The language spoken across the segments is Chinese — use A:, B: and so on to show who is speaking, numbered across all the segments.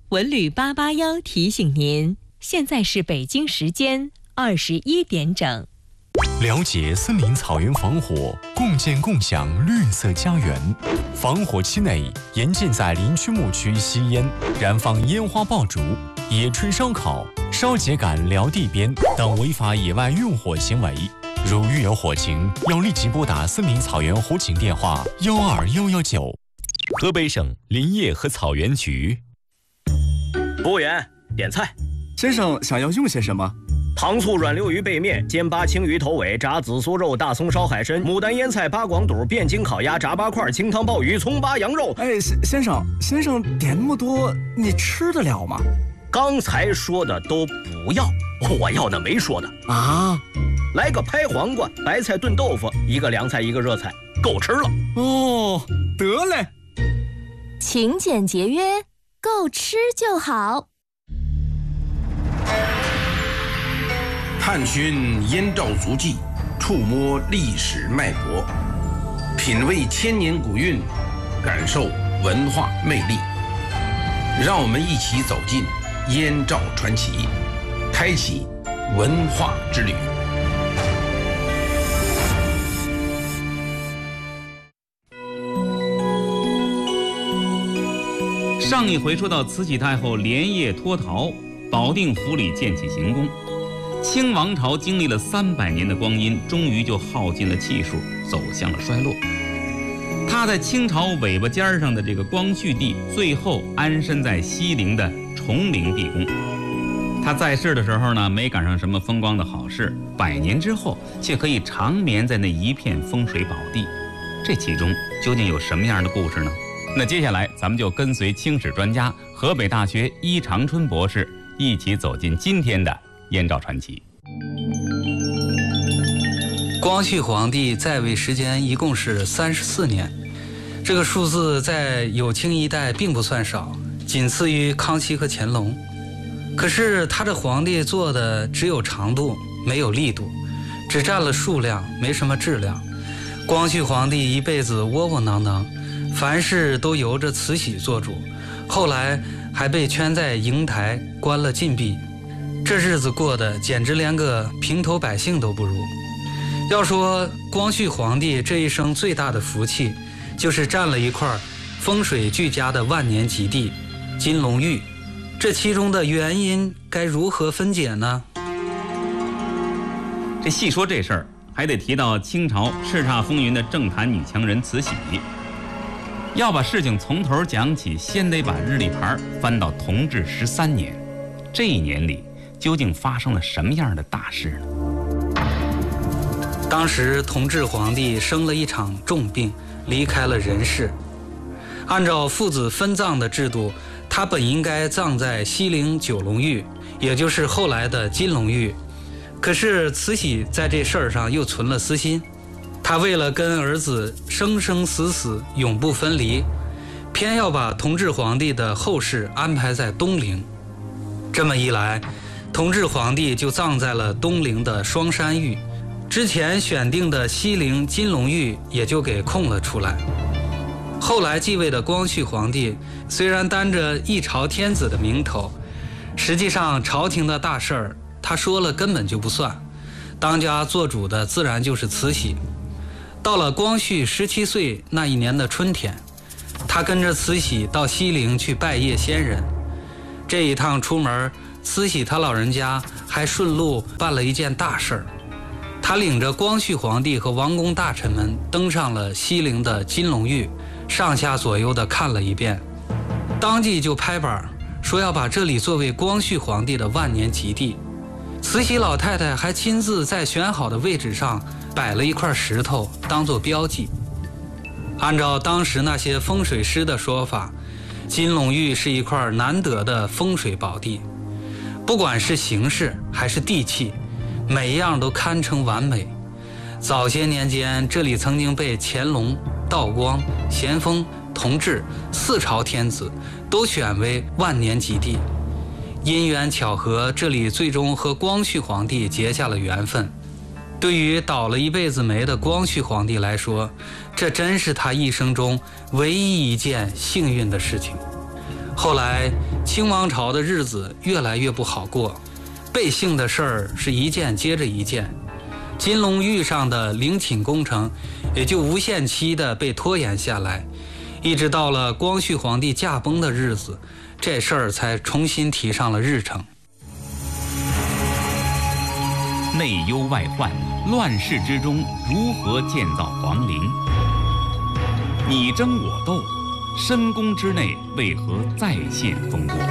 A: 文旅881提醒您，现在是北京时间21点整。
B: 了解森林草原防火，共建共享绿色家园。防火期内，严禁在林区牧区吸烟、燃放烟花爆竹、野炊烧烤、烧秸秆撩地边等违法野外用火行为。如遇有火情，要立即拨打森林草原火警电话12119。河北省林业和草原局。
C: 服务员，点菜。
D: 先生想要用些什么？
C: 糖醋软溜鱼背面、煎八青鱼头尾、炸紫苏肉、大葱烧海参、牡丹腌菜、八广肚、汴京烤鸭、炸八块、清汤鲍鱼、葱八羊肉。
D: 哎，先生点那么多，你吃得了吗？
C: 刚才说的都不要，我要的没说的
D: 啊。
C: 来个拍黄瓜、白菜炖豆腐，一个凉菜一个热菜，够吃了。
D: 哦，得嘞。
E: 勤俭节约，够吃就好。
F: 探寻燕赵足迹，触摸历史脉搏，品味千年古韵，感受文化魅力。让我们一起走进燕赵传奇，开启文化之旅。
G: 上一回说到慈禧太后连夜脱逃，保定府里建起行宫。清王朝经历了300年的光阴，终于就耗尽了气数，走向了衰落。他在清朝尾巴尖上的这个光绪帝，最后安身在西陵的崇陵地宫。他在世的时候呢，没赶上什么风光的好事，100年之后却可以长眠在那一片风水宝地。这其中究竟有什么样的故事呢？那接下来咱们就跟随清史专家河北大学伊长春博士一起走进今天的燕赵传奇。
H: 光绪皇帝在位时间一共是34年，这个数字在有清一代并不算少，仅次于康熙和乾隆。可是他这皇帝做的只有长度没有力度，只占了数量没什么质量。光绪皇帝一辈子窝窝囊囊，凡事都由着慈禧做主，后来还被圈在瀛台关了禁闭，这日子过得简直连个平头百姓都不如。要说光绪皇帝这一生最大的福气，就是占了一块风水俱佳的万年极地金龙峪。这其中的原因该如何分解呢？
G: 这细说这事儿，还得提到清朝叱咤风云的政坛女强人慈禧。要把事情从头讲起，先得把日历牌翻到同治13年。这一年里究竟发生了什么样的大事呢？
H: 当时同治皇帝生了一场重病，离开了人世。按照父子分葬的制度，他本应该葬在西陵九龙峪，也就是后来的金龙峪。可是慈禧在这事儿上又存了私心，她为了跟儿子生生死死永不分离，偏要把同治皇帝的后事安排在东陵。这么一来，同治皇帝就葬在了东陵的双山峪，之前选定的西陵金龙峪也就给空了出来。后来继位的光绪皇帝虽然担着一朝天子的名头，实际上朝廷的大事儿他说了根本就不算，当家做主的自然就是慈禧。到了光绪17岁那一年的春天，他跟着慈禧到西陵去拜谒先人。这一趟出门，慈禧他老人家还顺路办了一件大事儿，他领着光绪皇帝和王公大臣们登上了西陵的金龙峪，上下左右的看了一遍，当即就拍板说要把这里作为光绪皇帝的万年极地。慈禧老太太还亲自在选好的位置上摆了一块石头当作标记。按照当时那些风水师的说法，金龙峪是一块难得的风水宝地，不管是形式还是地气，每一样都堪称完美。早些年间，这里曾经被乾隆、道光、咸丰、同治4朝天子都选为万年极地。因缘巧合，这里最终和光绪皇帝结下了缘分。对于倒了一辈子霉的光绪皇帝来说，这真是他一生中唯一一件幸运的事情。 后来清王朝的日子越来越不好过，背信的事儿是一件接着一件，金龙玉上的陵寝工程也就无限期的被拖延下来，一直到了光绪皇帝驾崩的日子，这事儿才重新提上了日程。
G: 内忧外患，乱世之中如何建造皇陵？你争我斗，深宫之内为何再现风波？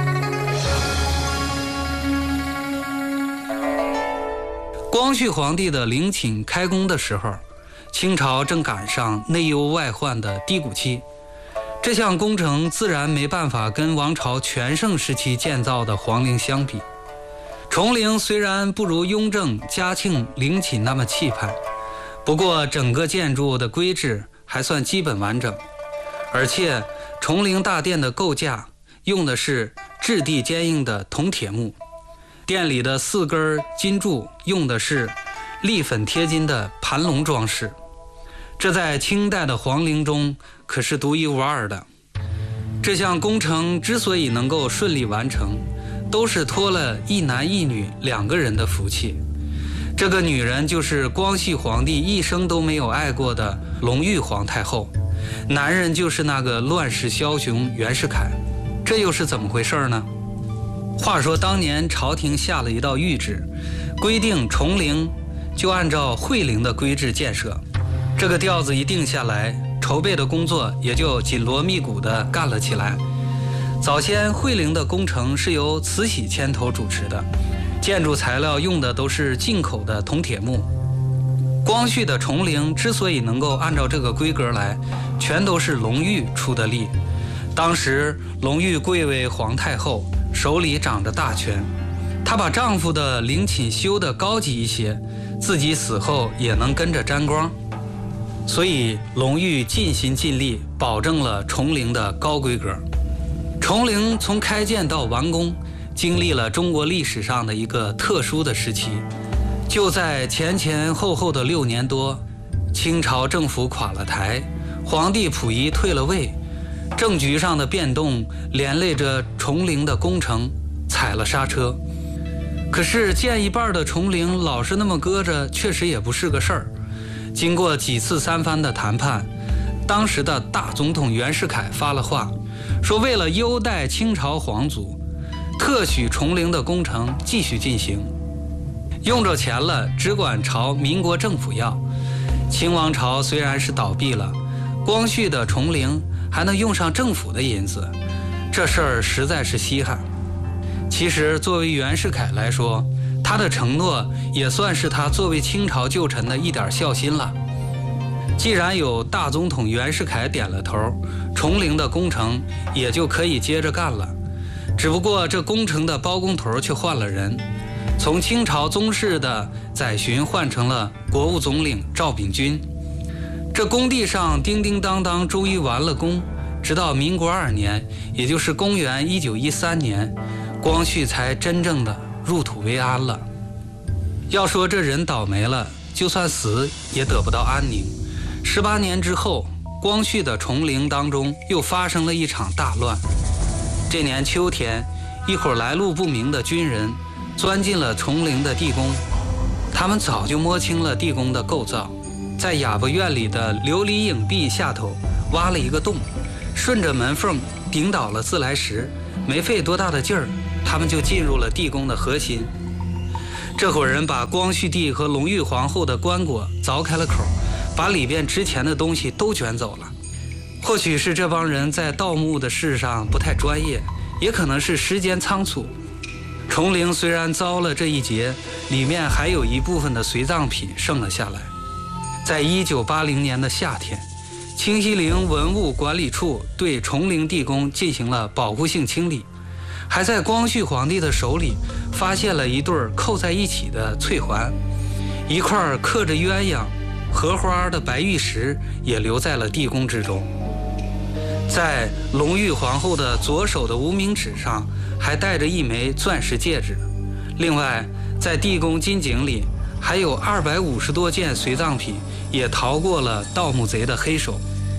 H: 光绪皇帝的陵寝开工的时候，清朝正赶上内忧外患的低谷期，这项工程自然没办法跟王朝全盛时期建造的皇陵相比。崇陵虽然不如雍正、嘉庆陵寝那么气派，不过整个建筑的规制还算基本完整，而且崇陵大殿的构架用的是质地坚硬的铜铁木，殿里的4根金柱用的是立粉贴金的盘龙装饰，这在清代的皇陵中可是独一无二的。这项工程之所以能够顺利完成，都是托了一男一女2个人的福气。这个女人就是光绪皇帝一生都没有爱过的隆裕皇太后，男人就是那个乱世枭雄袁世凯。这又是怎么回事呢？话说当年朝廷下了一道谕旨，规定崇陵就按照惠陵的规制建设。这个调子一定下来，筹备的工作也就紧锣密鼓地干了起来。早先惠陵的工程是由慈禧牵头主持的，建筑材料用的都是进口的铜铁木。光绪的崇陵之所以能够按照这个规格来，全都是隆裕出的力。当时隆裕贵为皇太后，手里掌着大权，她把丈夫的陵寝修得高级一些，自己死后也能跟着沾光，所以隆裕尽心尽力保证了崇陵的高规格。崇陵从开建到完工，经历了中国历史上的一个特殊的时期。就在前前后后的6年多，清朝政府垮了台，皇帝溥仪退了位，政局上的变动连累着崇陵的工程踩了刹车。可是建一半的崇陵老是那么搁着，确实也不是个事儿。经过几次3番的谈判，当时的大总统袁世凯发了话，说为了优待清朝皇族，特许崇陵的工程继续进行，用着钱了只管朝民国政府要。清王朝虽然是倒闭了，光绪的崇陵还能用上政府的银子，这事儿实在是稀罕。其实作为袁世凯来说，他的承诺也算是他作为清朝旧臣的一点孝心了。既然有大总统袁世凯点了头，崇陵的工程也就可以接着干了。只不过这工程的包工头却换了人，从清朝宗室的载洵换成了国务总领赵秉钧。这工地上叮叮当当终于完了工，直到民国2年，也就是公元1913年，光绪才真正的入土为安了。要说这人倒霉了，就算死也得不到安宁。18年之后，光绪的崇陵当中又发生了一场大乱。这年秋天，一伙来路不明的军人钻进了崇陵的地宫，他们早就摸清了地宫的构造，在哑巴院里的琉璃影壁下头挖了一个洞，顺着门缝顶倒了自来石，没费多大的劲儿，他们就进入了地宫的核心。这伙人把光绪帝和隆裕皇后的棺椁凿开了口，把里边值钱的东西都卷走了。或许是这帮人在盗墓的事上不太专业，也可能是时间仓促。崇陵虽然遭了这一劫，里面还有一部分的随葬品剩了下来。在1980年的夏天，清西陵文物管理处对崇陵地宫进行了保护性清理，还在光绪皇帝的手里发现了一对扣在一起的翠环，一块刻着鸳鸯荷花的白玉石也留在了地宫之中。在隆裕皇后的左手的无名指上还戴着一枚钻石戒指。另外，在地宫金井里还有250多件随葬品也逃过了盗墓贼的黑手。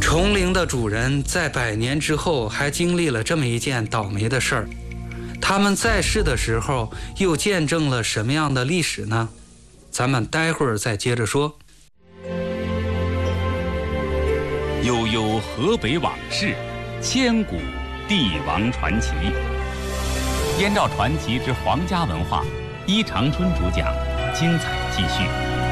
H: 崇陵的主人在100年之后还经历了这么一件倒霉的事儿，他们在世的时候又见证了什么样的历史呢？咱们待会儿再接着说。
G: 悠悠河北往事，千古帝王传奇。燕赵传奇之皇家文化，伊长春主讲，精彩继续。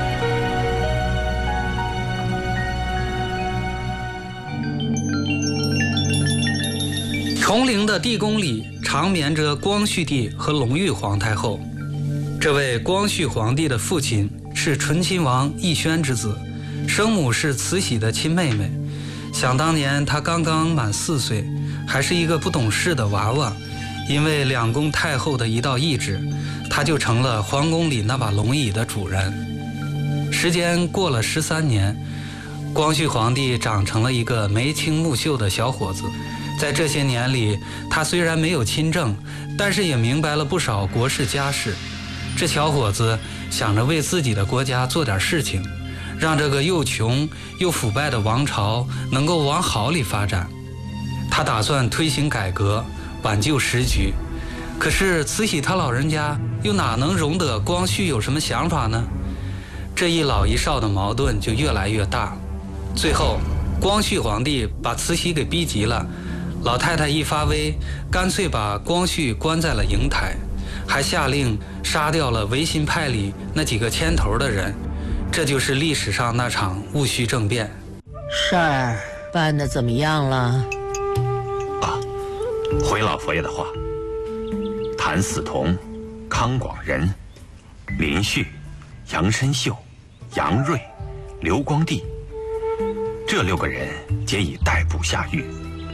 H: 崇陵的地宫里长眠着光绪帝和隆裕皇太后。这位光绪皇帝的父亲是醇亲王奕轩之子，生母是慈禧的亲妹妹。想当年他刚刚满4岁，还是一个不懂事的娃娃，因为两宫太后的一道懿旨，他就成了皇宫里那把龙椅的主人。时间过了13年，光绪皇帝长成了一个眉清目秀的小伙子。在这些年里，他虽然没有亲政，但是也明白了不少国事家事。这小伙子想着为自己的国家做点事情，让这个又穷又腐败的王朝能够往好里发展。他打算推行改革，挽救时局。可是慈禧他老人家又哪能容得光绪有什么想法呢？这一老一少的矛盾就越来越大。最后光绪皇帝把慈禧给逼急了，老太太一发威，干脆把光绪关在了瀛台，还下令杀掉了维新派里那几个牵头的人。这就是历史上那场戊戌政变。
I: 事儿办得怎么样了？
J: 回老佛爷的话，谭嗣同、康广仁、林旭、杨申秀、杨锐、刘光第，这6个人皆已逮捕下狱。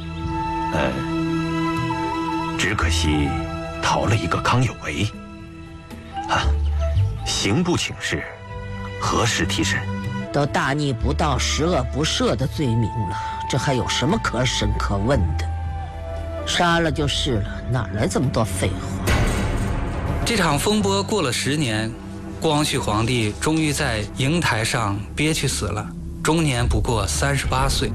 J: 只可惜逃了一个康有为。刑部请示，何时提审？
I: 都大逆不道、十恶不赦的罪名了，这还有什么可审可问的？杀了就是了，哪来这么多废话？
H: 这场风波过了10年，光绪皇帝终于在瀛台上憋屈死了，终年不过38岁。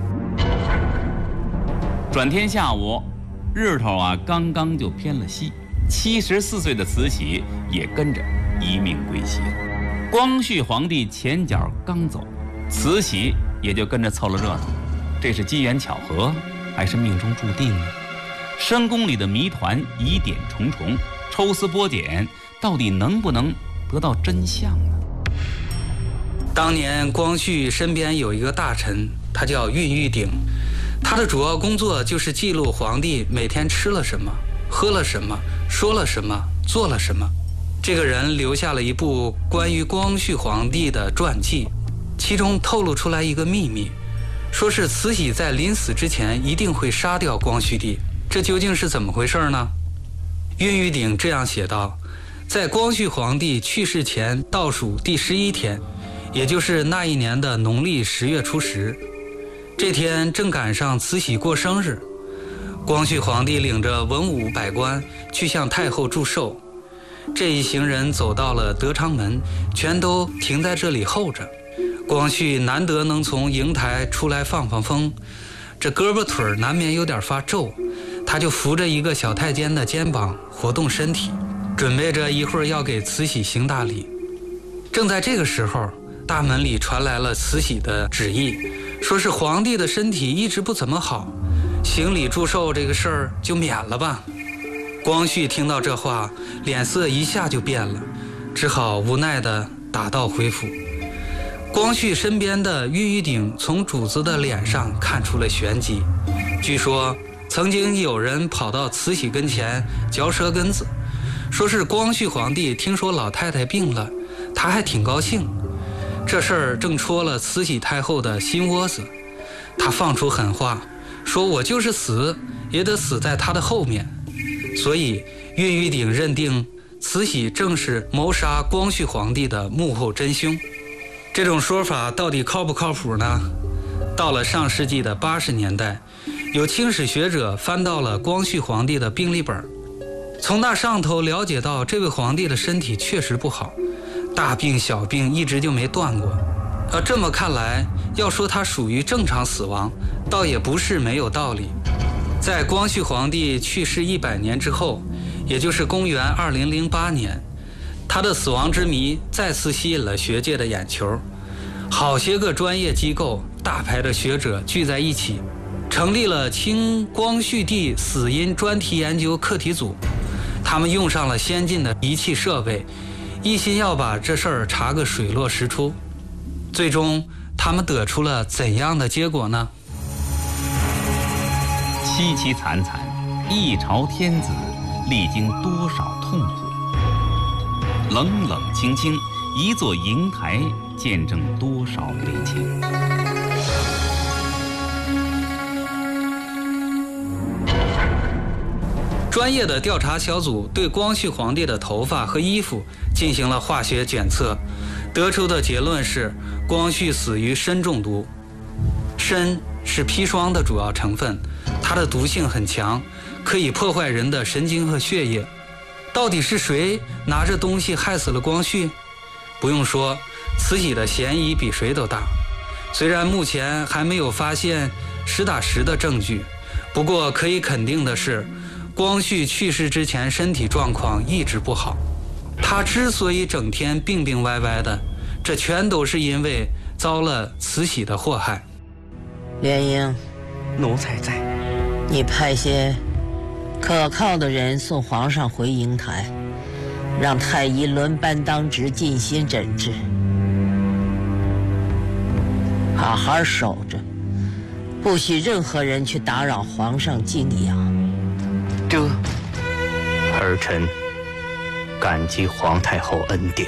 G: 转天下午，日头刚刚就偏了西，74岁的慈禧也跟着一命归西了。光绪皇帝前脚刚走，慈禧也就跟着凑了热闹。这是机缘巧合，还是命中注定呢？深宫里的谜团疑点重重，抽丝剥茧，到底能不能得到真相呢？
H: 当年光绪身边有一个大臣，他叫恽玉鼎，他的主要工作就是记录皇帝每天吃了什么、喝了什么、说了什么、做了什么。这个人留下了一部关于光绪皇帝的传记，其中透露出来一个秘密，说是慈禧在临死之前一定会杀掉光绪帝。这究竟是怎么回事呢？恽玉鼎这样写道，在光绪皇帝去世前倒数第11天，也就是那一年的农历10月初10，这天正赶上慈禧过生日。光绪皇帝领着文武百官去向太后祝寿，这一行人走到了德昌门，全都停在这里候着。光绪难得能从瀛台出来放放风，这胳膊腿难免有点发皱，他就扶着一个小太监的肩膀活动身体，准备着一会儿要给慈禧行大礼。正在这个时候，大门里传来了慈禧的旨意，说是皇帝的身体一直不怎么好，行礼祝寿这个事儿就免了吧。光绪听到这话，脸色一下就变了，只好无奈地打道回府。光绪身边的恽玉鼎从主子的脸上看出了玄机，据说曾经有人跑到慈禧跟前嚼舌根子，说是光绪皇帝听说老太太病了，他还挺高兴。这事儿正戳了慈禧太后的心窝子，他放出狠话，说我就是死也得死在他的后面。所以恽玉鼎认定慈禧正是谋杀光绪皇帝的幕后真凶。这种说法到底靠不靠谱呢？到了上世纪的80年代，有清史学者翻到了光绪皇帝的病历本，从那上头了解到这位皇帝的身体确实不好，大病小病一直就没断过。 这么看来，要说他属于正常死亡，倒也不是没有道理。在光绪皇帝去世100年之后，也就是公元2008年，他的死亡之谜再次吸引了学界的眼球。好些个专业机构、大牌的学者聚在一起，成立了清光绪帝死因专题研究课题组。他们用上了先进的仪器设备，一心要把这事儿查个水落石出。最终他们得出了怎样的结果呢？
G: 凄凄惨惨，一朝天子历经多少痛苦，冷冷清清，一座瀛台见证多少悲情。
H: 专业的调查小组对光绪皇帝的头发和衣服进行了化学检测，得出的结论是光绪死于砷中毒。砷是砒霜的主要成分，它的毒性很强，可以破坏人的神经和血液。到底是谁拿着东西害死了光绪？不用说，慈禧的嫌疑比谁都大。虽然目前还没有发现实打实的证据，不过可以肯定的是，光绪去世之前身体状况一直不好。他之所以整天病病歪歪的，这全都是因为遭了慈禧的祸害。
I: 莲英，
D: 奴才在。
I: 你派些可靠的人送皇上回瀛台，让太医轮班当值，尽心诊治，好好守着，不许任何人去打扰皇上静养。
K: 儿臣感激皇太后恩典。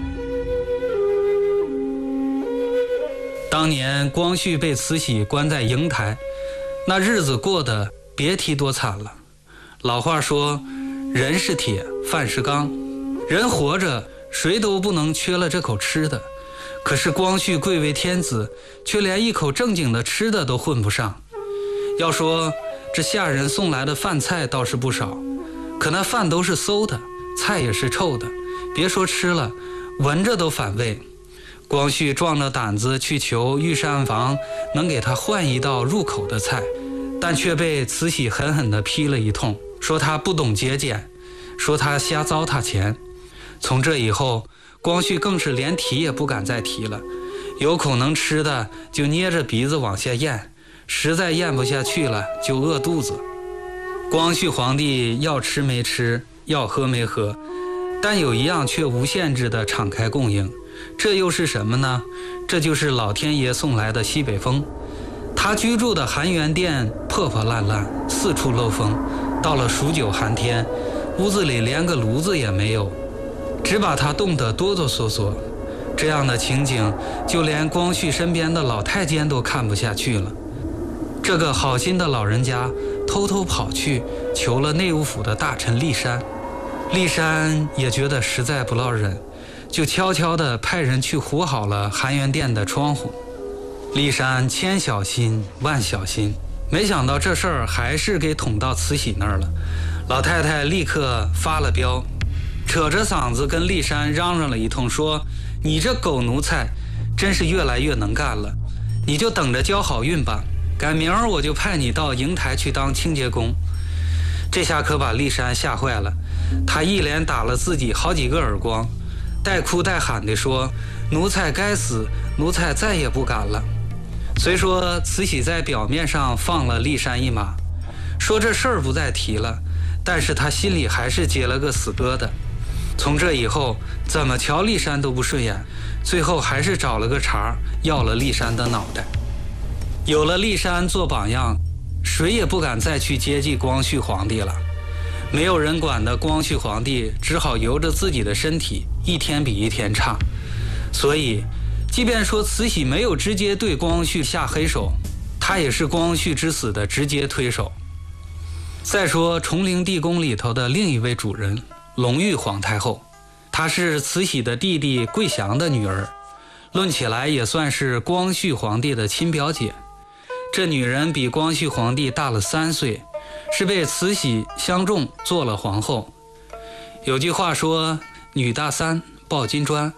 H: 当年光绪被慈禧关在瀛台，那日子过得别提多惨了。老话说，人是铁，饭是钢，人活着谁都不能缺了这口吃的。可是光绪贵为天子，却连一口正经的吃的都混不上。要说这下人送来的饭菜倒是不少，可那饭都是馊的，菜也是臭的，别说吃了，闻着都反胃。光绪壮着胆子去求御膳房能给他换一道入口的菜，但却被慈禧狠狠地批了一通，说他不懂节俭，说他瞎糟蹋钱。从这以后，光绪更是连提也不敢再提了，有口能吃的就捏着鼻子往下咽，实在咽不下去了就饿肚子。光绪皇帝要吃没吃，要喝没喝，但有一样却无限制的敞开供应，这又是什么呢？这就是老天爷送来的西北风。他居住的含元殿破破烂烂，四处漏风，到了数9寒天，屋子里连个炉子也没有，只把他冻得哆哆嗦嗦。这样的情景，就连光绪身边的老太监都看不下去了。这个好心的老人家偷偷跑去求了内务府的大臣骊山，骊山也觉得实在不落忍，就悄悄地派人去糊好了含元殿的窗户。骊山千小心万小心，没想到这事儿还是给捅到慈禧那儿了。老太太立刻发了飙，扯着嗓子跟骊山嚷嚷了一通，说：“你这狗奴才，真是越来越能干了，你就等着交好运吧。改明儿我就派你到瀛台去当清洁工。”这下可把骊山吓坏了，他一连打了自己好几个耳光，带哭带喊地说：“奴才该死，奴才再也不敢了。”虽说慈禧在表面上放了骊山一马，说这事儿不再提了，但是他心里还是结了个死疙瘩。从这以后怎么瞧骊山都不顺眼，最后还是找了个茬要了骊山的脑袋。有了骊山做榜样，谁也不敢再去接济光绪皇帝了。没有人管的光绪皇帝只好由着自己的身体一天比一天差。所以即便说慈禧没有直接对光绪下黑手，她也是光绪之死的直接推手。再说崇陵地宫里头的另一位主人隆裕皇太后，她是慈禧的弟弟桂祥的女儿，论起来也算是光绪皇帝的亲表姐。这女人比光绪皇帝大了3岁，是被慈禧相中做了皇后。有句话说，女大3抱金砖，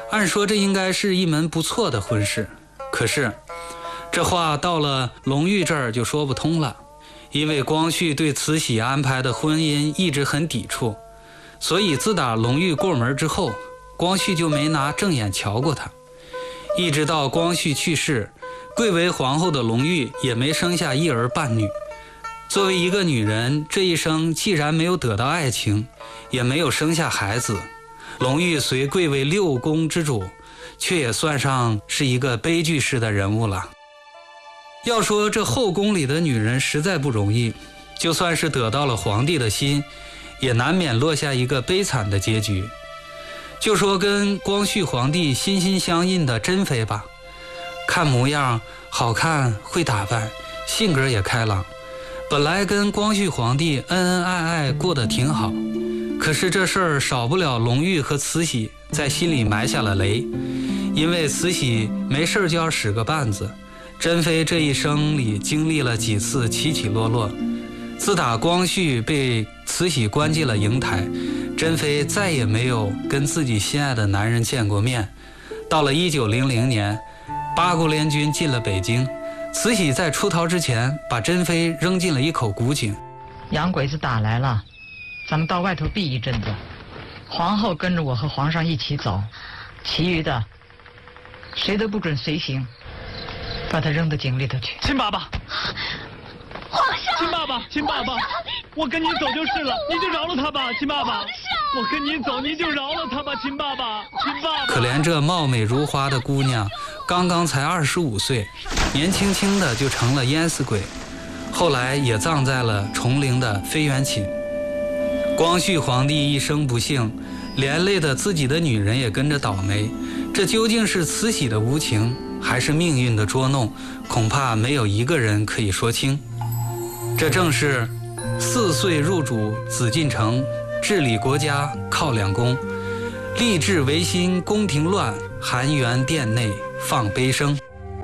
H: 按说这应该是一门不错的婚事，可是这话到了隆裕这儿就说不通了，因为光绪对慈禧安排的婚姻一直很抵触，所以自打隆裕过门之后，光绪就没拿正眼瞧过他。一直到光绪去世，贵为皇后的隆裕也没生下一儿半女。作为一个女人，这一生既然没有得到爱情，也没有生下孩子，隆裕虽贵为6宫之主，却也算上是一个悲剧式的人物了。要说这后宫里的女人实在不容易，就算是得到了皇帝的心，也难免落下一个悲惨的结局。就说跟光绪皇帝心心相印的珍妃吧，看模样好看，会打扮，性格也开朗，本来跟光绪皇帝恩恩爱爱过得挺好，可是这事儿少不了隆裕和慈禧在心里埋下了雷，因为慈禧没事就要使个绊子，珍妃这一生里经历了几次起起落落，自打光绪被慈禧关进了瀛台，珍妃再也没有跟自己心爱的男人见过面。到了1900年，八国联军进了北京，慈禧在出逃之前把珍妃扔进了一口古井。
L: 洋鬼子打来了，咱们到外头避一阵子，皇后跟着我和皇上一起走，其余的谁都不准随行，把他扔到井里头去。
M: 亲爸爸，
N: 皇上，
M: 亲爸爸，亲爸爸，我跟你走就是了，你就饶了他吧，亲爸爸。我跟你走，你就饶了他吧，亲爸爸，亲爸爸。
H: 可怜这貌美如花的姑娘，刚刚才25岁，年轻轻的就成了淹死鬼，后来也葬在了崇陵的飞原寝。光绪皇帝一生不幸，连累的自己的女人也跟着倒霉，这究竟是慈禧的无情，还是命运的捉弄？恐怕没有一个人可以说清。这正是4岁入主紫禁城，治理国家靠2宫，立志维新宫廷乱，含元殿内放悲声。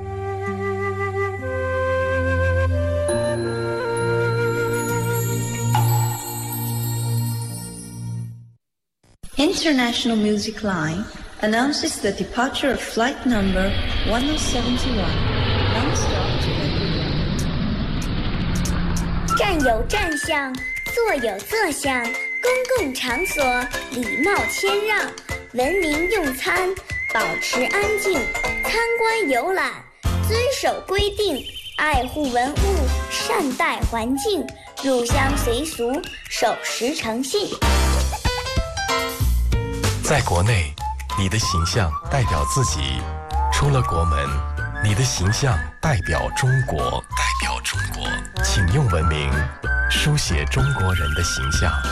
O: International Music Line announces the departure of flight number 1071, non-stop to London.
P: 站有站相，坐有坐相，公共场所礼貌谦让，文明用餐，保持安静，参观游览，遵守规定，爱护文物，善待环境，入乡随俗，守时诚信。
Q: 在国内，你的形象代表自己；出了国门，你的形象代表中国。请用文明书写中国人的形象。